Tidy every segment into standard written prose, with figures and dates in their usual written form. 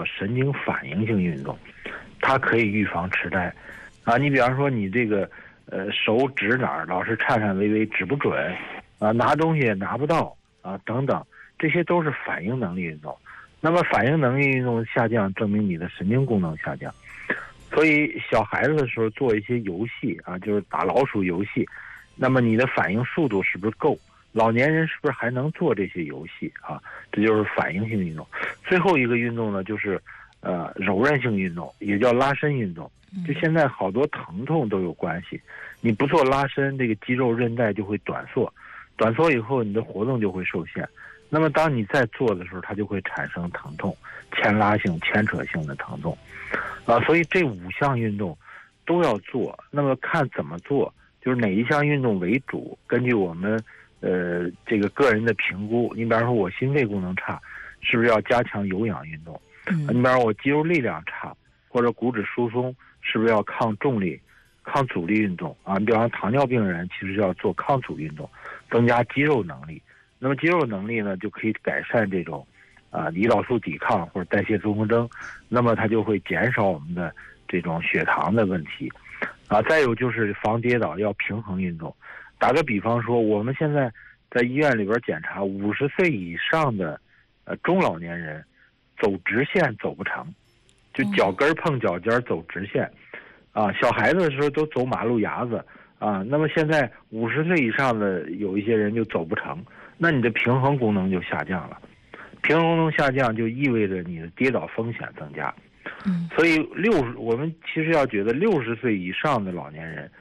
神经反应性运动，它可以预防痴呆。你比方说你这个手指哪儿老是颤颤巍巍，指不准拿东西也拿不到等等，这些都是反应能力运动。那么反应能力运动下降，证明你的神经功能下降。所以小孩子的时候做一些游戏就是打老鼠游戏，那么你的反应速度是不是够？老年人是不是还能做这些游戏这就是反应性运动。最后一个运动呢，就是柔韧性运动，也叫拉伸运动。就现在好多疼痛都有关系，你不做拉伸，这个肌肉韧带就会短缩，短缩以后你的活动就会受限。那么当你再做的时候，它就会产生疼痛，牵拉性、牵扯性的疼痛所以这5项运动都要做。那么看怎么做，就是哪一项运动为主，根据我们这个个人的评估。你比方说我心肺功能差，是不是要加强有氧运动？你比方说我肌肉力量差，或者骨质疏松，是不是要抗重力、抗阻力运动你比方说糖尿病人其实要做抗阻运动，增加肌肉能力。那么肌肉能力呢，就可以改善这种胰岛素抵抗或者代谢综合征，那么它就会减少我们的这种血糖的问题再有就是防跌倒，要平衡运动。打个比方说，我们现在在医院里边检查50岁以上的中老年人走直线走不成，就脚跟碰脚尖走直线小孩子的时候都走马路牙子那么现在50岁以上的有一些人就走不成，那你的平衡功能就下降了。平衡功能下降就意味着你的跌倒风险增加。所以我们其实要觉得60岁以上的老年人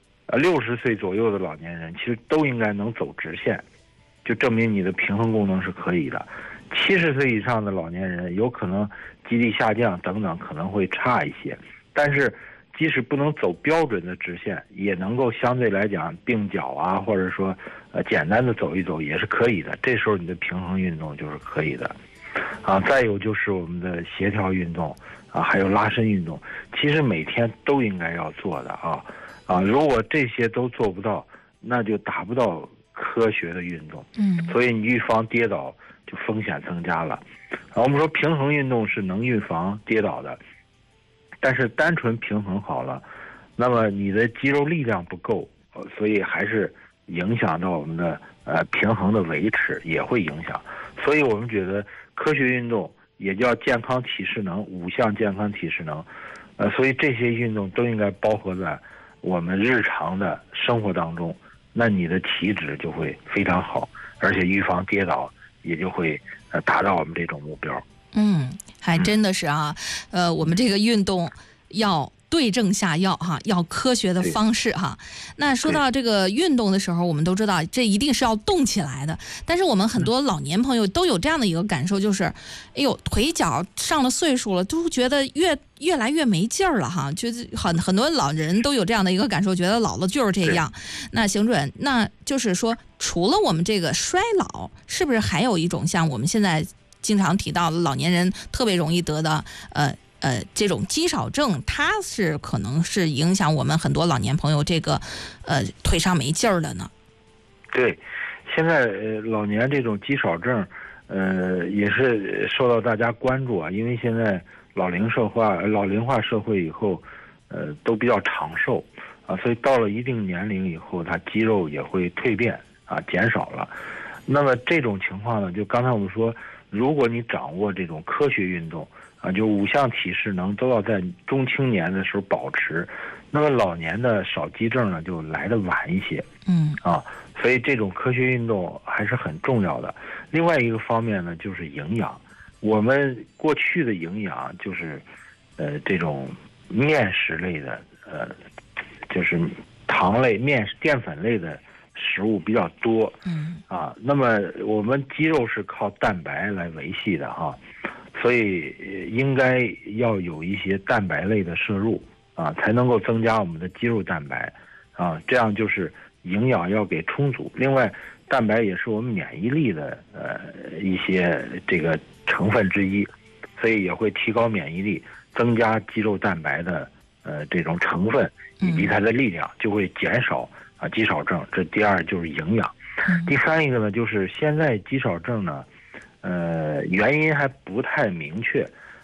，60岁左右的老年人，其实都应该能走直线，就证明你的平衡功能是可以的。70岁以上的老年人有可能肌力下降等等，可能会差一些，但是即使不能走标准的直线，也能够相对来讲并脚或者说简单的走一走也是可以的。这时候你的平衡运动就是可以的再有就是我们的协调运动还有拉伸运动，其实每天都应该要做的如果这些都做不到，那就达不到科学的运动所以你预防跌倒就风险增加了我们说平衡运动是能预防跌倒的，但是单纯平衡好了，那么你的肌肉力量不够所以还是影响到我们的平衡的维持，也会影响。所以我们觉得科学运动也叫健康体适能，5项健康体适能所以这些运动都应该包括在我们日常的生活当中，那你的体质就会非常好，而且预防跌倒也就会达到我们这种目标。 还真的是我们这个运动要对症下药要科学的方式那说到这个运动的时候，我们都知道这一定是要动起来的，但是我们很多老年朋友都有这样的一个感受，就是腿脚上了岁数了，都觉得越来越没劲儿了就是很多老人都有这样的一个感受，觉得老了就是这样。那邢主任，那就是说除了我们这个衰老，是不是还有一种像我们现在经常提到的老年人特别容易得的这种肌少症，它是可能是影响我们很多老年朋友这个腿上没劲儿的呢？ 对，现在老年这种肌少症也是受到大家关注因为现在老龄化社会以后都比较长寿所以到了一定年龄以后，它肌肉也会蜕变减少了。那么这种情况呢，就刚才我们说，如果你掌握这种科学运动就5项体适能都要在中青年的时候保持，那么老年的少肌症呢就来得晚一些所以这种科学运动还是很重要的。另外一个方面呢，就是营养。我们过去的营养就是这种面食类的就是糖类、淀粉类的食物比较多那么我们肌肉是靠蛋白来维系的所以应该要有一些蛋白类的摄入才能够增加我们的肌肉蛋白这样就是营养要给充足。另外蛋白也是我们免疫力的一些这个成分之一，所以也会提高免疫力，增加肌肉蛋白的这种成分以及它的力量，就会减少肌少症。这第二就是营养。第三一个呢，就是现在肌少症呢原因还不太明确